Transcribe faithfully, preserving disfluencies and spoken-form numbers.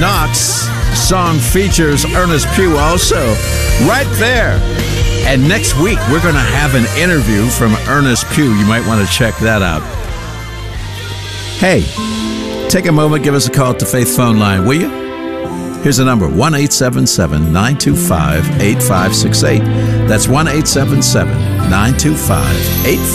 Knox. Song features Ernest Pugh also right there. And next week, we're going to have an interview from Ernest Pugh. You might want to check that out. Hey, take a moment, give us a call at the Faith phone line, will you? Here's the number, one eight seven seven, nine two five, eight five six eight. That's one eight seven seven, nine two five, eight five six eight.